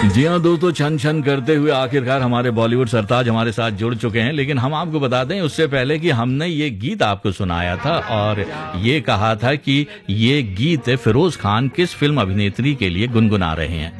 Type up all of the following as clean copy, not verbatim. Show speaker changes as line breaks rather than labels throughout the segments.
जी हाँ दोस्तों, छन छन करते हुए आखिरकार हमारे बॉलीवुड सरताज हमारे साथ जुड़ चुके हैं। लेकिन हम आपको बता दें उससे पहले कि हमने ये गीत आपको सुनाया था और ये कहा था कि ये गीत फिरोज खान किस फिल्म अभिनेत्री के लिए गुनगुना रहे हैं।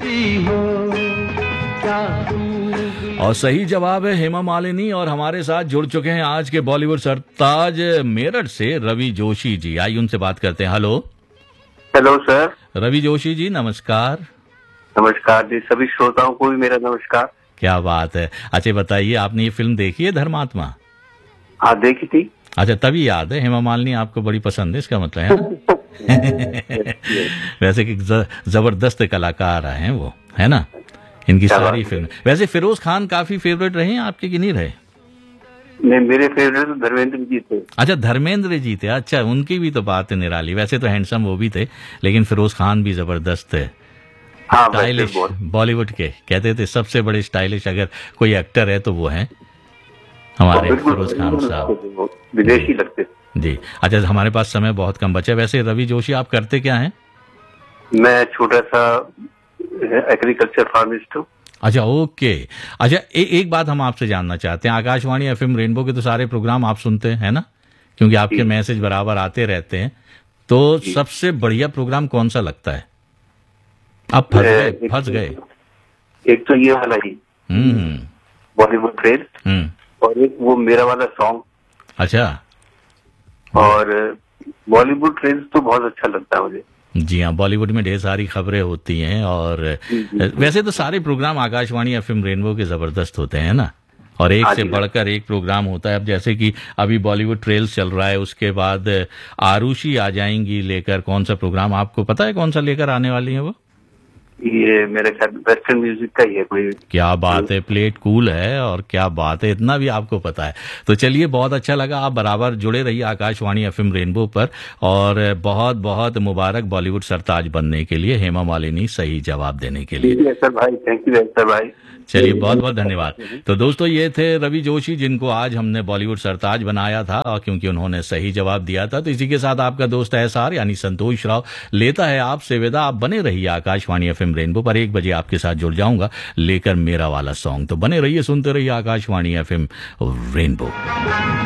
और सही जवाब है हेमा मालिनी। और हमारे साथ जुड़ चुके हैं आज के बॉलीवुड सरताज मेरठ से रवि जोशी जी। आइए उनसे बात करते हैं। Hello
hello sir.
Ravi Joshi ji, नमस्कार।
नमस्कार जी, सभी श्रोताओं को भी मेरा नमस्कार।
क्या बात है। अच्छा बताइए, आपने ये फिल्म देखी है धर्मात्मा?
हाँ देखी थी।
अच्छा, तभी याद है। हेमा मालिनी आपको बड़ी पसंद है, इसका मतलब है ना? वैसे कि जबरदस्त कलाकार हैं वो, है ना? इनकी सारी फिल्म। वैसे फिरोज खान काफी फेवरेट रहे हैं आपके कि नहीं रहे?
नहीं, मेरे फेवरेट तो धर्मेंद्र जी थे।
अच्छा, धर्मेंद्र जी थे। अच्छा, उनकी भी तो बात है निराली। वैसे तो हैंडसम वो भी थे, लेकिन फिरोज खान भी जबरदस्त है।
हाँ,
स्टाइलिश बॉलीवुड के कहते थे सबसे बड़े स्टाइलिश अगर कोई एक्टर है तो वो है हमारे फिरोज खान साहब।
विदेशी लगते
जी। अच्छा, हमारे पास समय बहुत कम बचा। वैसे रवि जोशी आप करते क्या हैं?
मैं छोटा सा एग्रीकल्चर फार्मिस्ट हूँ।
अच्छा, ओके। अच्छा, एक बात हम आपसे जानना चाहते हैं। आकाशवाणी एफएम रेनबो के तो सारे प्रोग्राम आप सुनते हैं, है ना? क्योंकि आपके मैसेज बराबर आते रहते हैं। तो सबसे बढ़िया प्रोग्राम कौन सा लगता है? आप फंस गए।
एक तो ये वाला ही बॉलीवुड ट्रेंड्स, और एक वो मेरा वाला सॉन्ग।
अच्छा।
और बॉलीवुड ट्रेंड्स तो बहुत अच्छा लगता है मुझे।
जी हाँ, बॉलीवुड में ढेर सारी खबरें होती हैं और वैसे तो सारे प्रोग्राम आकाशवाणी एफएम रेनबो के जबरदस्त होते हैं ना, और एक से बढ़कर एक प्रोग्राम होता है। अब जैसे कि अभी बॉलीवुड ट्रेल्स चल रहा है, उसके बाद आरुषि आ जाएंगी लेकर। कौन सा प्रोग्राम आपको पता है कौन सा लेकर आने वाली है वो?
ये मेरे ख्याल वेस्टर्न म्यूजिक का ही है कोई।
क्या बात है, प्लेट कूल है। और क्या बात है, इतना भी आपको पता है। तो चलिए, बहुत अच्छा लगा। आप बराबर जुड़े रहिए आकाशवाणी एफएम रेनबो पर। और बहुत बहुत मुबारक बॉलीवुड सरताज बनने के लिए, हेमा मालिनी सही जवाब देने के लिए।
सर भाई, थैंक यू सर भाई।
चलिए, बहुत बहुत धन्यवाद। तो दोस्तों, ये थे रवि जोशी, जिनको आज हमने बॉलीवुड सरताज बनाया था और क्योंकि उन्होंने सही जवाब दिया था। तो इसी के साथ आपका दोस्त एसआर यानी संतोष राव लेता है आपसे विदा। आप बने रहिए आकाशवाणी एफएम रेनबो पर। 1 बजे आपके साथ जुड़ जाऊंगा लेकर मेरा वाला सॉन्ग। तो बने रहिए, सुनते रहिए आकाशवाणी एफएम रेनबो।